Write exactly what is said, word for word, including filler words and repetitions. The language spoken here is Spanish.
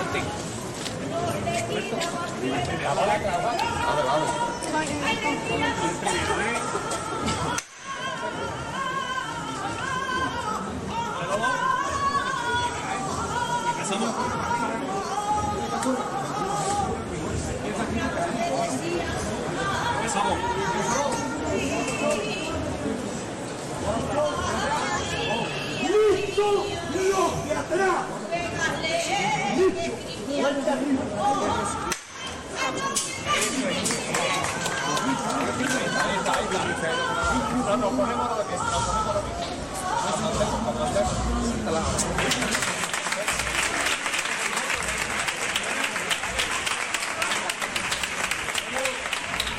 Martín. Vale, vale. ¡Listo! ¡Lío! ¡De atrás! ¡Listo! ¡Vuelta arriba! Nos ponemos lo que nos ponemos lo que.